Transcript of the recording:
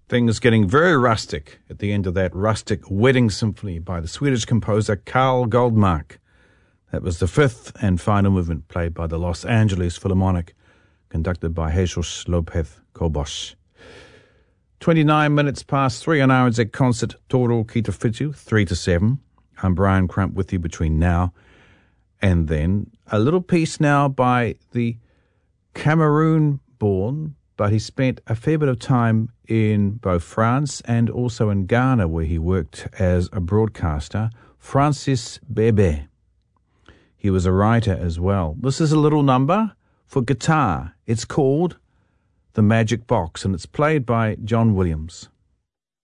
Things getting very rustic at the end of that rustic wedding symphony by the Swedish composer Carl Goldmark. That was the fifth and final movement played by the Los Angeles Philharmonic, conducted by Jesus Lopez Cobos. 29 minutes past 3 on RNZ Concert Toro Kita Whitu, 3 to 7. I'm Brian Crump with you between now and then. A little piece now by the Cameroon-born, but he spent a fair bit of time in both France and also in Ghana, where he worked as a broadcaster, Francis Bebe. He was a writer as well. This is a little number for guitar. It's called The Magic Box, and it's played by John Williams.